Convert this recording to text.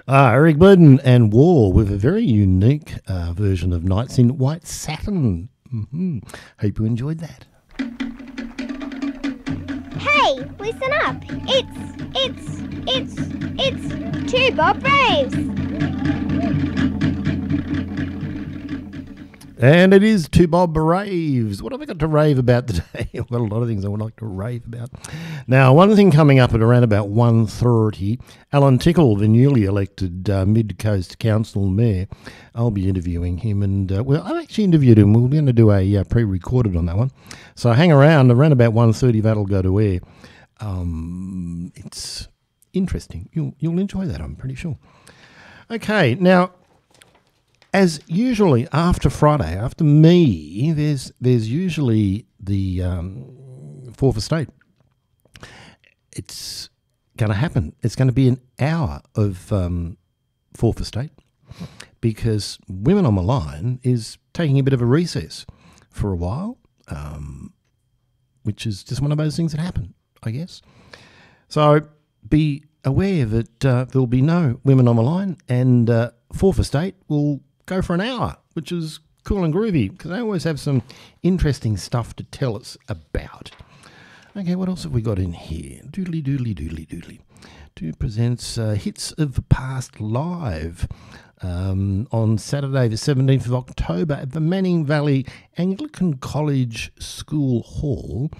Eric Burden and War with a very unique version of Nights in White Satin. Hope you enjoyed that. Hey, listen up. It's Two Bob Braves. And it is Two Bob Raves. What have I got to rave about today? I've got a lot of things I would like to rave about. Now, one thing coming up at around about 1:30, Alan Tickle, the newly elected Mid-Coast Council Mayor, I'll be interviewing him. And, I've actually interviewed him. We're going to do a pre-recorded on that one. So hang around about 1:30, that'll go to air. It's interesting. You'll enjoy that, I'm pretty sure. Okay, now, as usually after Friday, after me, there's usually the Fourth Estate. It's going to happen. It's going to be an hour of Fourth Estate because Women on the Line is taking a bit of a recess for a while, which is just one of those things that happen, I guess. So be aware that there'll be no Women on the Line, and Fourth Estate will go for an hour, which is cool and groovy because they always have some interesting stuff to tell us about. Okay, what else have we got in here? Doodly. Two presents Hits of the Past live on Saturday the 17th of October at the Manning Valley Anglican College School Hall.